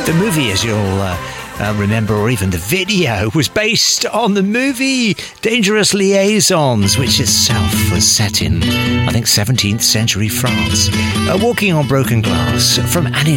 The movie, as you'll remember, or even the video, was based on the movie Dangerous Liaisons, which itself was set in, I think, 17th century France. Walking on Broken Glass, from Annie